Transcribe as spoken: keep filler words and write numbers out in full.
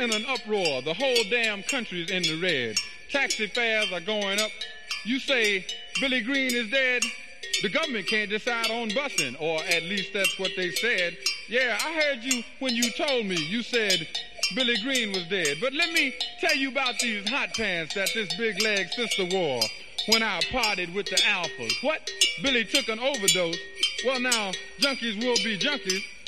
In an uproar, the whole damn country's in the red. Taxi fares are going up. You say Billy Green is dead? The government can't decide on busing, or at least that's what they said. Yeah, I heard you when you told me. You said Billy Green was dead. But let me tell you about these hot pants that this big leg sister wore when I partied with the alphas. What? Billy took an overdose? Well, now, junkies will be junkies.